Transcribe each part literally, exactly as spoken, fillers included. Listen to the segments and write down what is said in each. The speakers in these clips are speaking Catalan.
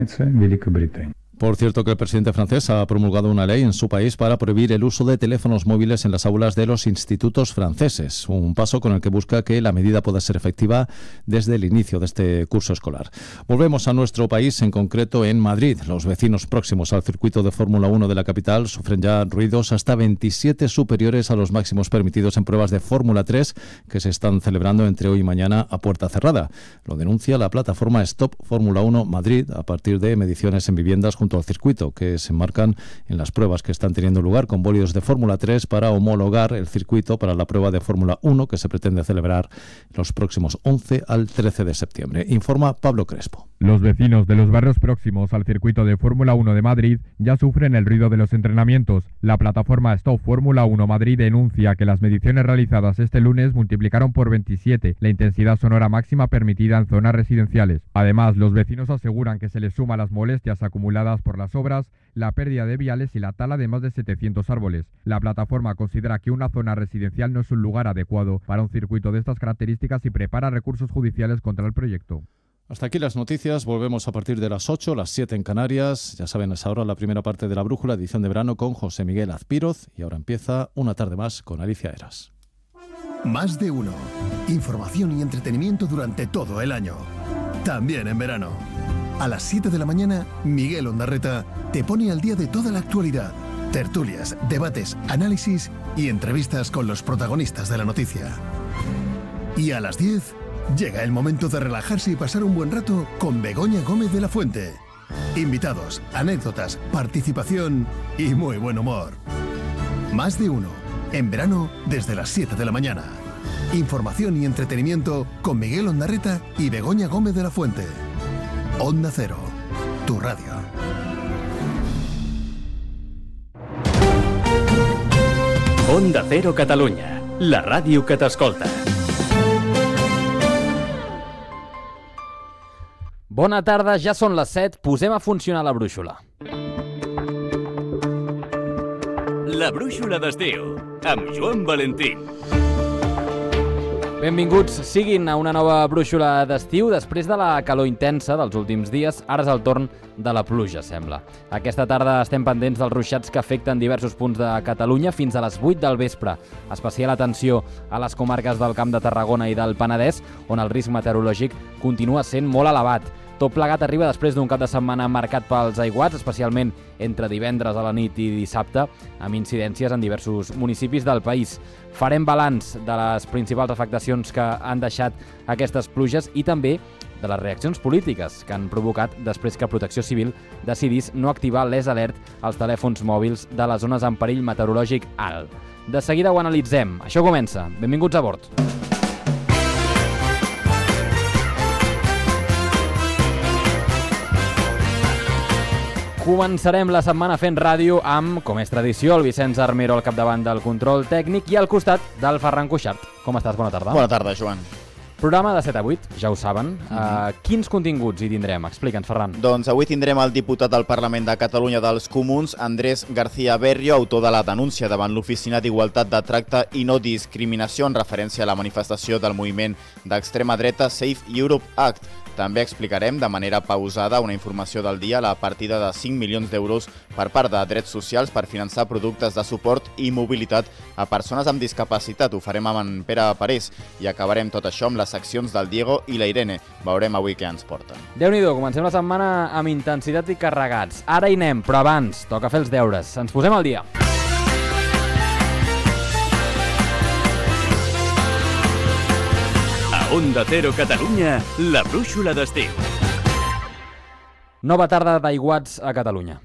Великобритании. Por cierto, que el presidente francés ha promulgado una ley en su país para prohibir el uso de teléfonos móviles en las aulas de los institutos franceses, un paso con el que busca que la medida pueda ser efectiva desde el inicio de este curso escolar. Volvemos a nuestro país, en concreto en Madrid. Los vecinos próximos al circuito de Fórmula uno de la capital sufren ya ruidos hasta veintisiete superiores a los máximos permitidos en pruebas de Fórmula tres que se están celebrando entre hoy y mañana a puerta cerrada. Lo denuncia la plataforma Stop Fórmula uno Madrid a partir de mediciones en viviendas junto al circuito, que se enmarcan en las pruebas que están teniendo lugar con bólidos de Fórmula tres para homologar el circuito para la prueba de Fórmula uno que se pretende celebrar los próximos once al trece de septiembre. Informa Pablo Crespo. Los vecinos de los barrios próximos al circuito de Fórmula uno de Madrid ya sufren el ruido de los entrenamientos. La plataforma Stop Fórmula uno Madrid denuncia que las mediciones realizadas este lunes multiplicaron por veintisiete la intensidad sonora máxima permitida en zonas residenciales. Además, los vecinos aseguran que se les suma las molestias acumuladas por las obras, la pérdida de viales y la tala de más de setecientos árboles. La plataforma considera que una zona residencial no es un lugar adecuado para un circuito de estas características y prepara recursos judiciales contra el proyecto. Hasta aquí las noticias. Volvemos a partir de las ocho, las siete en Canarias. Ya saben, es ahora la primera parte de La Brújula, edición de verano con José Miguel Azpiroz. Y ahora empieza una tarde más con Alicia Eras. Más de uno. Información y entretenimiento durante todo el año. También en verano. A las siete de la mañana, Miguel Ondarreta te pone al día de toda la actualidad. Tertulias, debates, análisis y entrevistas con los protagonistas de la noticia. Y a las diez... llega el momento de relajarse y pasar un buen rato con Begoña Gómez de la Fuente. Invitados, anécdotas, participación y muy buen humor. Más de uno, en verano desde las siete de la mañana. Información y entretenimiento con Miguel Ondarreta y Begoña Gómez de la Fuente. Onda Cero, tu radio. Onda Cero Catalunya, la ràdio que t'escolta. Bona tarda, ja són les set, posem a funcionar la brúixola. La brúixola d'estiu, amb Joan Valentín. Benvinguts siguin a una nova brúixola d'estiu. Després de la calor intensa dels últims dies, ara és el torn de la pluja, sembla. Aquesta tarda estem pendents dels ruixats que afecten diversos punts de Catalunya fins a les vuit del vespre. Especial atenció a les comarques del Camp de Tarragona i del Penedès, on el risc meteorològic continua sent molt elevat. Tot plegat arriba després d'un cap de setmana marcat pels aiguats, especialment entre divendres a la nit i dissabte, amb incidències en diversos municipis del país. Farem balanç de les principals afectacions que han deixat aquestes pluges i també de les reaccions polítiques que han provocat després que Protecció Civil decidís no activar l'E S Alert als telèfons mòbils de les zones en perill meteorològic alt. De seguida ho analitzem. Això comença. Benvinguts a bord. Començarem la setmana fent ràdio amb, com és tradició, el Vicenç Armero al capdavant del control tècnic i al costat del Ferran Cuixart. Com estàs? Bona tarda. Bona tarda, Joan. Programa de set a vuit, ja ho saben. Mm-hmm. Uh, quins continguts hi tindrem? Explica'ns, Ferran. Doncs avui tindrem el diputat del Parlament de Catalunya dels Comuns, Andrés García Berrio, autor de la denúncia davant l'Oficina d'Igualtat de Tracte i No Discriminació en referència a la manifestació del moviment d'extrema dreta Safe Europe Act. També explicarem de manera pausada una informació del dia, la partida de cinc milions d'euros per part de Drets Socials per finançar productes de suport i mobilitat a persones amb discapacitat. Ho farem amb en Pere Parés i acabarem tot això amb les seccions del Diego i la Irene. Veurem avui què ens porten. Déu-n'hi-do, comencem la setmana amb intensitat i carregats. Ara hi anem, però abans toca fer els deures. Ens posem al dia. Onda Cero Catalunya, la brúixola d'estiu. Nova tarda d'aiguats a Catalunya.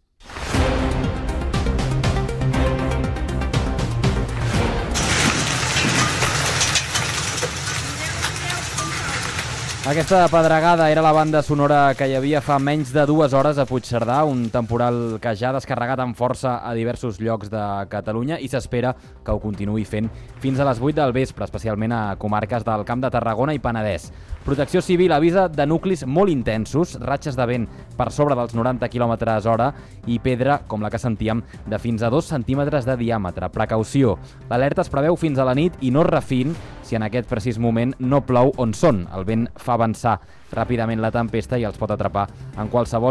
Aquesta pedregada era la banda sonora que hi havia fa menys de dues hores a Puigcerdà, un temporal que ja ha descarregat amb força a diversos llocs de Catalunya i s'espera que ho continuï fent fins a les vuit del vespre, especialment a comarques del Camp de Tarragona i Penedès. Protecció Civil avisa de nuclis molt intensos, ratxes de vent per sobre dels noranta quilòmetres hora i pedra, com la que sentíem, de fins a dos centímetres de diàmetre. Precaució, l'alerta es preveu fins a la nit i no es refin si en aquest precís moment no plou on són. El vent fa fa avançar ràpidament la tempesta i els pot atrapar en qualsevol